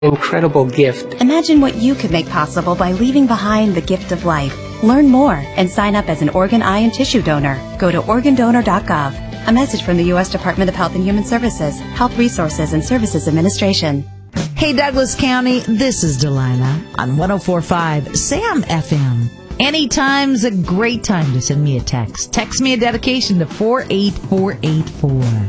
incredible gift. Imagine what you could make possible by leaving behind the gift of life. Learn more and sign up as an organ, eye, and tissue donor. Go to organdonor.gov. A message from the U.S. Department of Health and Human Services, Health Resources and Services Administration. Hey, Douglas County, this is Delilah on 104.5 Sam FM. Anytime's a great time to send me a text. Text me a dedication to 48484.